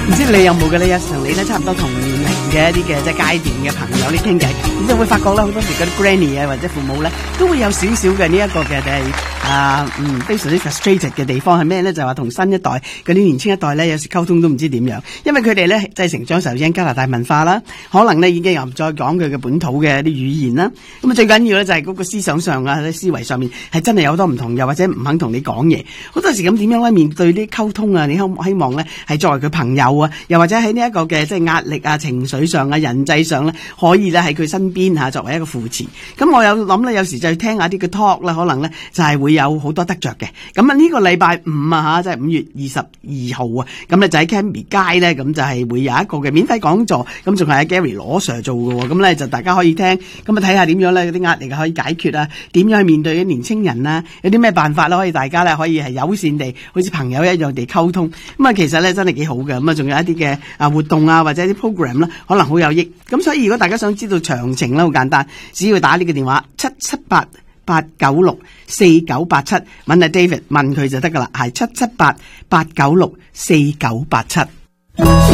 唔知你有冇嘅呢？有時同你咧差唔多同年齡嘅一啲嘅即係階段嘅朋友，你傾偈，你就會發覺咧好多時嗰啲 granny 啊或者父母咧都會有少少嘅呢一個嘅非常之 frustrated 嘅地方係咩咧？就係話同新一代嗰啲年輕一代咧有時溝通都唔知點樣，因為佢哋咧即係成長時候已經加拿大文化啦，可能咧已經又唔再講佢嘅本土嘅啲語言啦。咁啊最緊要咧就係嗰個思想上啊、思維上面係真係有好多唔同，又或者唔肯同你講嘢。好多時咁點樣咧面對啲溝通啊？你希望咧係作為佢朋友啊，又或者喺呢一個嘅即係壓力啊、情緒上啊、人際上咧，可以咧喺佢身邊嚇作為一個扶持。咁我有諗咧，有時就去聽下啲嘅 talk 啦，可能咧就係會有好多得着嘅。咁啊呢個禮拜五啊嚇，即係5月22號啊，咁咧就喺 Cambie 街咧，咁就係會有一個嘅免費講座，咁仲係阿 Gary 羅 Sir 做嘅喎。咁咧就大家可以聽，咁啊睇下點樣咧嗰啲壓力可以解決啊，點樣去面對啲年青人啊，有啲咩辦法啦，可以大家咧可以係友善地，好似朋友一樣地溝通。咁啊其實咧真係幾好嘅。咁啊仲有一啲嘅活動啊，或者啲 program 啦，可能好有益。咁所以如果大家想知道詳情咧，好簡單，只要打呢個電話778-896-4987，問阿 David 問佢就得噶啦，係778-896-4987。